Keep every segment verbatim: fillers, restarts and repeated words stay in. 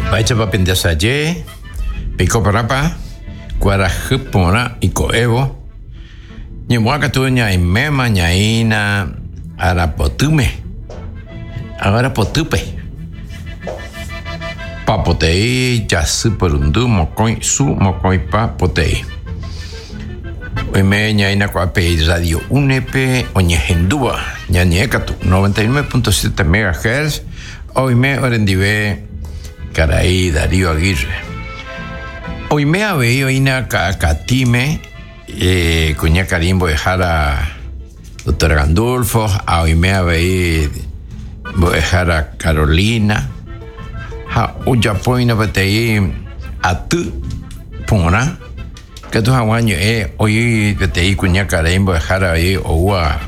Bacha papendasaye, pico parapa, cuarajupona y coevo. Ñemuaca tuña y mema ñaina arapotume. Ahora potupe. Papotei, yasu porundu, mocoi, su mocoi pa potei. Oime ñaina cuape radio unepe, oñehendúa, ñañecatu, noventa y nueve punto siete megahertz. Oime orendive, caray, Darío Aguirre. Oime aveio ina cacatime, eh, cuña carimbo dejara doctora Gandulfo, a oime avei dejara Carolina, ha uyapoina batei atu pona, que tu hawaño eh hoy batei cuña carimbo dejara ahí oua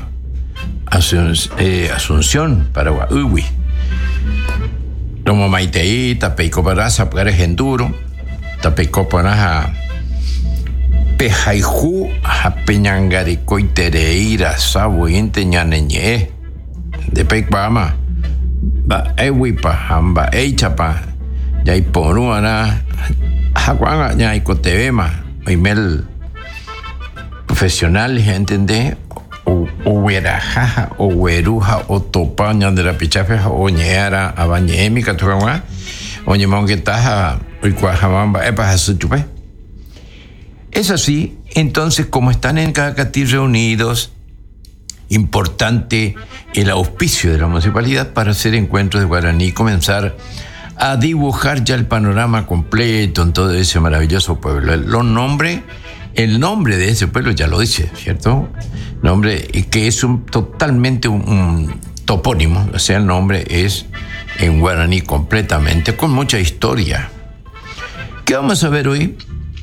Asunción para Uwi. Tomo maitei, tapeico paraza, pares enduro, tapeico paraja, pejaiju, a peñangarico y tereira, sabo y enteñaneñe, de peicpama, ba ewipa, hamba eichapa, ya y poruana, jaguanga, ya y cotevema, oimel profesional, ¿entendés? O huerajaja, o hueruja, o topaña de la pichafeja, o ñera, a bañémica, tu gama, o ñemón que taja, o cuajamamba, epa, asuchupe. Es así, entonces, como están en Cacatí reunidos, importante el auspicio de la municipalidad para hacer encuentros de guaraní y comenzar a dibujar ya el panorama completo en todo ese maravilloso pueblo. Los nombres. El nombre de ese pueblo ya lo dice, ¿cierto? Nombre que es un, totalmente un, un topónimo, o sea, el nombre es en guaraní completamente, con mucha historia. ¿Qué vamos a ver hoy?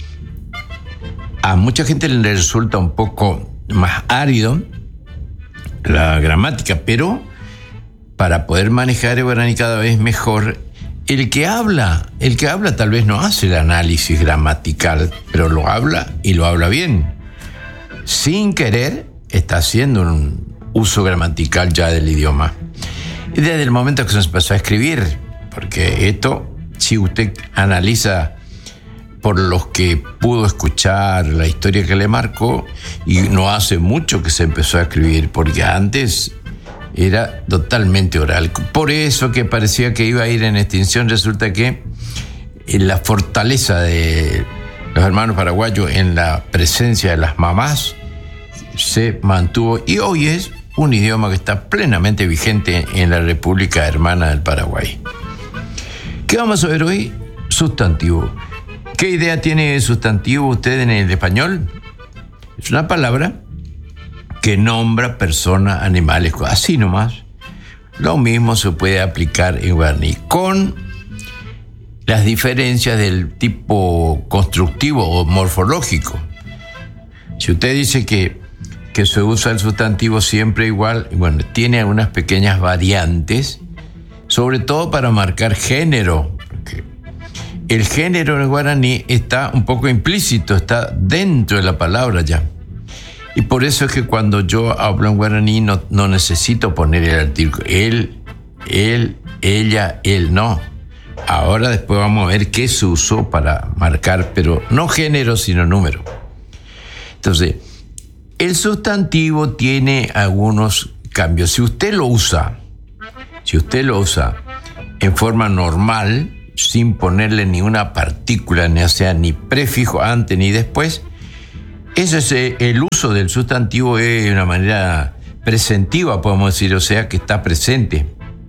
A mucha gente le resulta un poco más árido la gramática, pero para poder manejar el guaraní cada vez mejor, El que habla, el que habla tal vez no hace el análisis gramatical, pero lo habla y lo habla bien. Sin querer, está haciendo un uso gramatical ya del idioma. Y desde el momento que se empezó a escribir, porque esto, si usted analiza por los que pudo escuchar la historia que le marcó, y no hace mucho que se empezó a escribir, porque antes era totalmente oral. Por eso que parecía que iba a ir en extinción, resulta que la fortaleza de los hermanos paraguayos en la presencia de las mamás se mantuvo y hoy es un idioma que está plenamente vigente en la República Hermana del Paraguay. ¿Qué vamos a ver hoy? Sustantivo. ¿Qué idea tiene de sustantivo usted en el español? Es una palabra que nombra personas, animales, así nomás. Lo mismo se puede aplicar en guaraní, con las diferencias del tipo constructivo o morfológico. Si usted dice que, que se usa el sustantivo siempre igual, bueno, tiene algunas pequeñas variantes, sobre todo para marcar género, porque el género en el guaraní está un poco implícito, está dentro de la palabra ya. Y por eso es que cuando yo hablo en guaraní no, no necesito poner el artículo. Él, él, ella, él, no. Ahora después vamos a ver qué se usó para marcar, pero no género, sino número. Entonces, el sustantivo tiene algunos cambios. Si usted lo usa, si usted lo usa en forma normal, sin ponerle ni una partícula, ni sea ni prefijo antes ni después, ese es el uso del sustantivo de una manera presentiva, podemos decir, o sea, que está presente.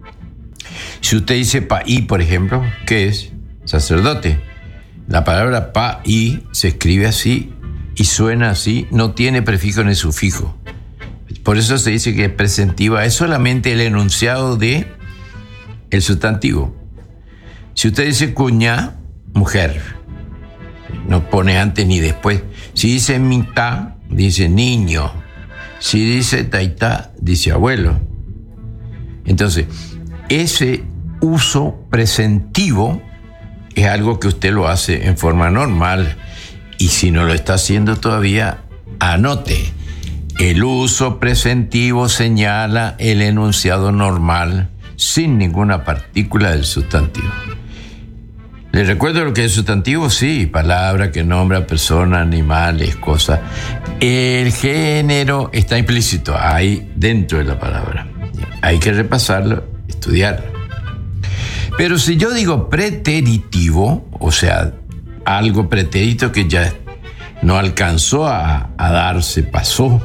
Si usted dice paí, por ejemplo, ¿qué es? Sacerdote. La palabra paí se escribe así y suena así, no tiene prefijo ni sufijo. Por eso se dice que es presentiva, es solamente el enunciado de el sustantivo. Si usted dice cuñá, mujer, no pone antes ni después. Si dice mitad, dice niño. Si dice taitá, dice abuelo. Entonces, ese uso presentivo es algo que usted lo hace en forma normal. Y si no lo está haciendo todavía, anote. El uso presentivo señala el enunciado normal sin ninguna partícula del sustantivo. Les recuerdo lo que es sustantivo, sí, palabra que nombra persona, animales, cosas. El género está implícito ahí dentro de la palabra. Hay que repasarlo, estudiarlo. Pero si yo digo preteritivo, o sea, algo pretérito que ya no alcanzó a, a darse, pasó.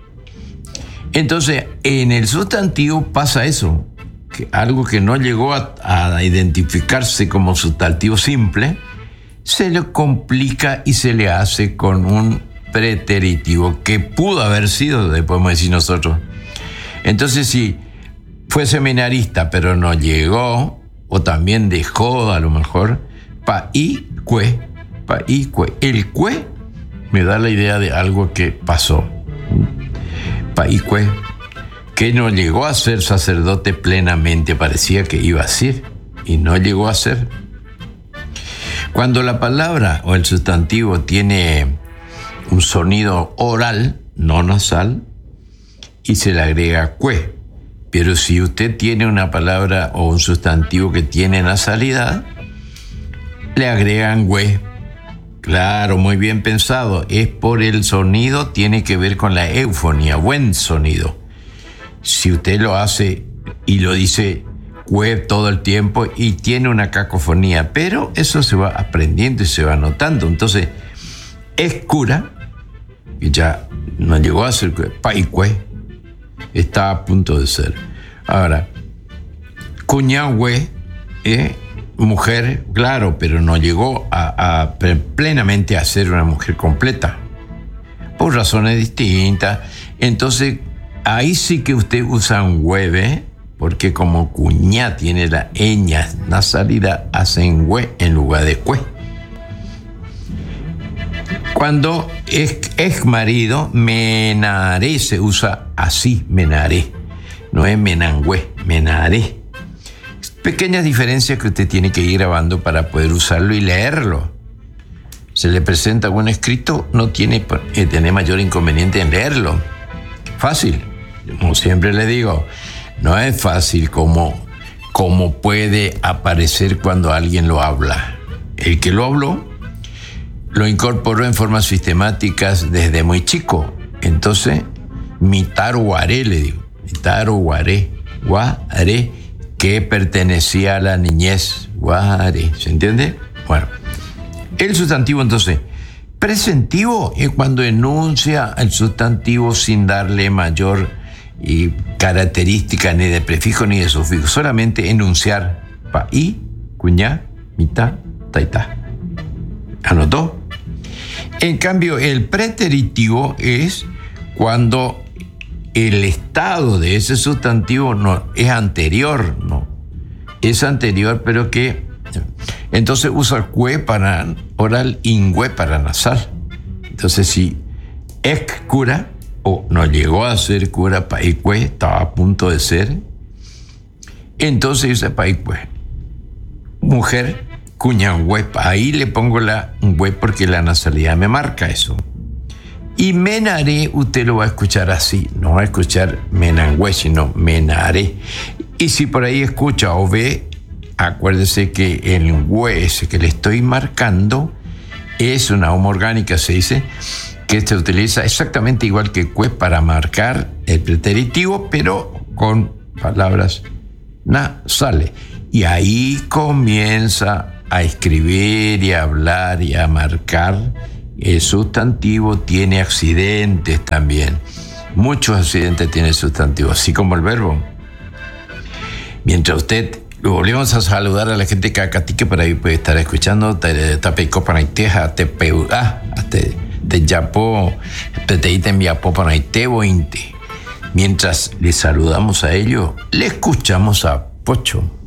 Entonces, en el sustantivo pasa eso. Que algo que no llegó a, a identificarse como sustantivo simple, se le complica y se le hace con un preteritivo que pudo haber sido, podemos decir nosotros. Entonces, si fue seminarista, pero no llegó, o también dejó a lo mejor, pa y cue, pa y cue. El cue me da la idea de algo que pasó. Pa y cue. Que no llegó a ser sacerdote plenamente, parecía que iba a ser, y no llegó a ser. Cuando la palabra o el sustantivo tiene un sonido oral, no nasal, y se le agrega cue. Pero si usted tiene una palabra o un sustantivo que tiene nasalidad, le agregan güe. Claro, muy bien pensado. Es por el sonido, tiene que ver con la eufonía, buen sonido. Si usted lo hace y lo dice web todo el tiempo y tiene una cacofonía, pero eso se va aprendiendo y se va notando. Entonces, es cura, y ya no llegó a ser paicue, está a punto de ser. Ahora, cuñahue, eh, mujer, claro, pero no llegó a, a plenamente a ser una mujer completa, por razones distintas. Entonces, ahí sí que usted usa un hueve, porque como cuñá tiene la eña nasalidad, hacen hue en lugar de cue. Cuando es, es marido, menaré se usa así, menaré. No es menangüe, menaré. Pequeñas diferencias que usted tiene que ir grabando para poder usarlo y leerlo. Se le presenta algún escrito, no tiene que tener mayor inconveniente en leerlo. Fácil. Como siempre le digo, no es fácil como, como puede aparecer cuando alguien lo habla. El que lo habló, lo incorporó en formas sistemáticas desde muy chico. Entonces, mitar guaré, le digo. Mitar guaré, guaré, que pertenecía a la niñez. Guaré, ¿se entiende? Bueno, el sustantivo entonces, presentivo es cuando enuncia el sustantivo sin darle mayor y característica ni de prefijo ni de sufijo, solamente enunciar pa y, cuñá, mitad, taita. ¿Anotó? En cambio, el preteritivo es cuando el estado de ese sustantivo no es anterior, no. Es anterior, pero que entonces usa cue para oral, ingüe para nasal. Entonces, si es cura o no llegó a ser cura, paicue, estaba a punto de ser, entonces dice paicue. Mujer, cuñahue, ahí le pongo la hue porque la nasalidad me marca eso. Y menaré, usted lo va a escuchar así, no va a escuchar menangüe, sino menaré. Y si por ahí escucha o ve, acuérdese que el hue ese que le estoy marcando es una homo orgánica, se dice, que se utiliza exactamente igual que cue para marcar el preteritivo, pero con palabras nasales. Y ahí comienza a escribir y a hablar y a marcar. El sustantivo tiene accidentes también. Muchos accidentes tiene el sustantivo, así como el verbo. Mientras usted, lo volvemos a saludar a la gente que acá que por ahí puede estar escuchando, Tapeico Panaiteja, Tepeuá, te yapo, te te ite mi apo Panaitebo Inte. Mientras le saludamos a ellos, le escuchamos a Pocho.